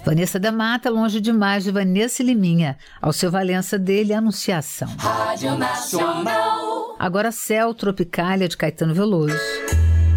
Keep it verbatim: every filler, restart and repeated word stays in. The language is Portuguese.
Vanessa da Mata, Longe Demais, de Vanessa Liminha. Alceu Valença dele, Anunciação. Rádio Nacional. Agora Céu, Tropicália, de Caetano Veloso.